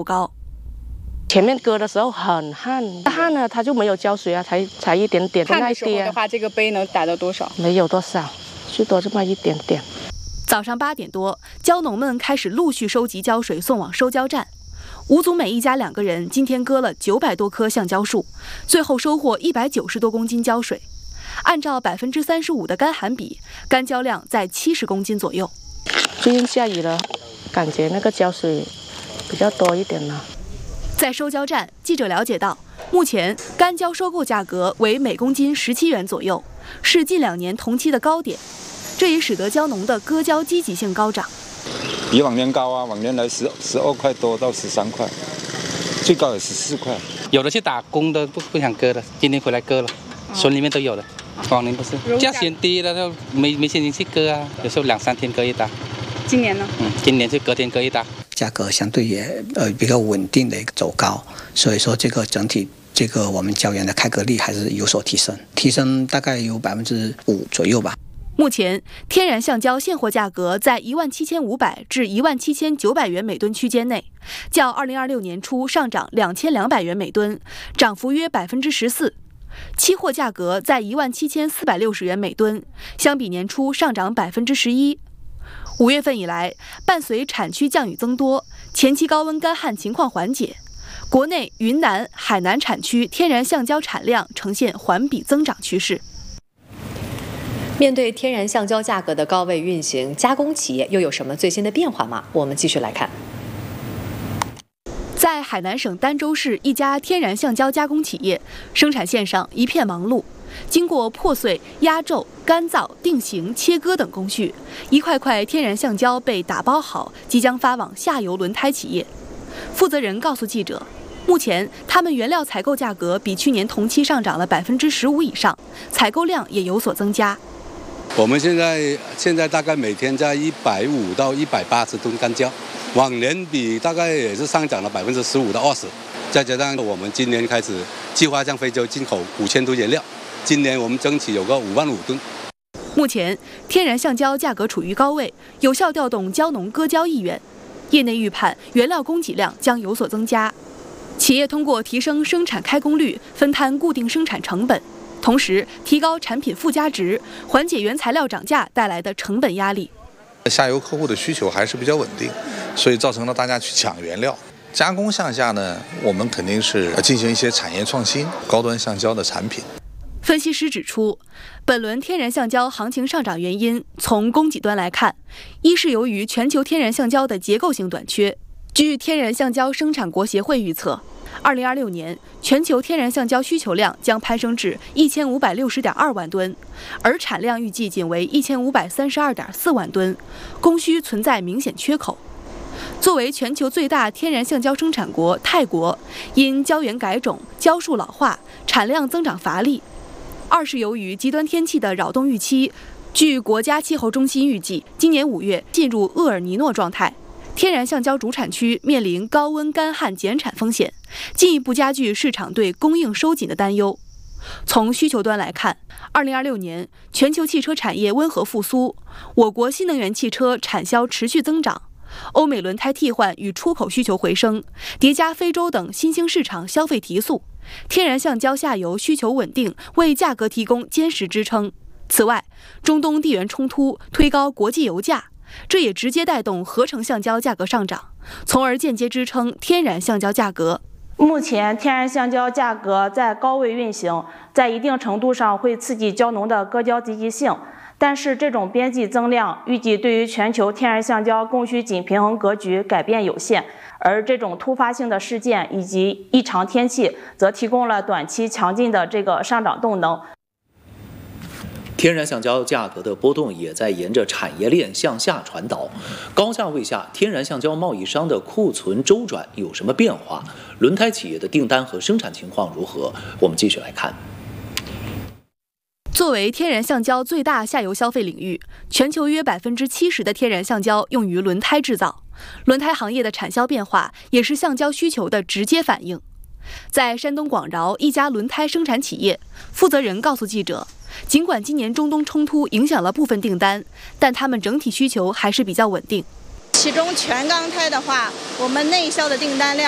不高。 前面割的时候很旱，旱呢它就没有浇水啊，才一点点。 旱的时候的话，这个杯能打到多少？ 没有多少，最多这么一点点。 早上8点多，蕉农们开始陆续收集胶水送往收胶站。吴祖美一家2个人今天割了900多棵橡胶树，最后收获190多公斤胶水。按照35%的干旱比，干胶量在70公斤左右。 最近下雨了，感觉那个胶水比较多一点了。 在收胶站，记者了解到，目前干胶收购价格为每公斤17元左右，是近2年同期的高点。这也使得蕉农的割胶积极性高涨。 比往年高啊，往年来12块多到13块，最高也14块。 有的去打工的不想割的，今天回来割了，村里面都有的。往年不是价钱低了，就没现金去割啊，有时候2、3天割一打。 今年呢？ 今年就隔天割一打。 价格相对也比较稳定的一个走高，所以说这个整体这个我们胶原的开割率还是有所提升大概有5%左右吧。 目前，天然橡胶现货价格在17500至17900元每吨区间内，较2026年初上涨2200元每吨，涨幅约14%。期货价格在17460元每吨，相比年初上涨11%。5月份以来，伴随产区降雨增多，前期高温干旱情况缓解，国内云南、海南产区天然橡胶产量呈现环比增长趋势。 面对天然橡胶价格的高位运行，加工企业又有什么最新的变化吗？我们继续来看。 在海南省儋州市一家天然橡胶加工企业，生产线上一片忙碌。经过破碎、压皱、干燥、定型、切割等工序，一块块天然橡胶被打包好，即将发往下游轮胎企业。负责人告诉记者，目前他们原料采购价格比去年同期上涨了15%以上，采购量也有所增加。 我们现在大概每天在150到180吨干胶，往年比大概也是上涨了15%到20%。再加上我们今年开始计划向非洲进口5000吨原料。今年我们争取有个55000吨。 目前，天然橡胶价格处于高位，有效调动蕉农割胶意愿。业内预判，原料供给量将有所增加。企业通过提升生产开工率，分摊固定生产成本，同时提高产品附加值，缓解原材料涨价带来的成本压力。 下游客户的需求还是比较稳定，所以造成了大家去抢原料。加工项下呢，我们肯定是进行一些产业创新，高端橡胶的产品。 分析师指出，本轮天然橡胶行情上涨原因，从供给端来看，一是由于全球天然橡胶的结构性短缺。据天然橡胶生产国协会预测，2026年全球天然橡胶需求量将攀升至1560.2万吨，而产量预计仅为1532.4万吨，供需存在明显缺口。作为全球最大天然橡胶生产国，泰国因胶原改种、胶树老化，产量增长乏力。二是由于极端天气的扰动预期，据国家气候中心预计，今年5月进入厄尔尼诺状态，天然橡胶主产区面临高温干旱减产风险，进一步加剧市场对供应收紧的担忧。从需求端来看，2026年全球汽车产业温和复苏，我国新能源汽车产销持续增长，欧美轮胎替换与出口需求回升，叠加非洲等新兴市场消费提速，天然橡胶下游需求稳定，为价格提供坚实支撑。此外，中东地缘冲突推高国际油价，这也直接带动合成橡胶价格上涨，从而间接支撑天然橡胶价格。 目前天然橡胶价格在高位运行，在一定程度上会刺激蕉农的割胶积极性，但是这种边际增量预计对于全球天然橡胶供需紧平衡格局改变有限，而这种突发性的事件以及异常天气则提供了短期强劲的这个上涨动能。 天然橡胶价格的波动也在沿着产业链向下传导，高价位下，天然橡胶贸易商的库存周转有什么变化？轮胎企业的订单和生产情况如何？我们继续来看。 作为天然橡胶最大下游消费领域，全球约70%的天然橡胶用于轮胎制造，轮胎行业的产销变化也是橡胶需求的直接反应。在山东广饶一家轮胎生产企业，负责人告诉记者，尽管今年中东冲突影响了部分订单，但他们整体需求还是比较稳定。 其中全钢胎的话，我们内销的订单量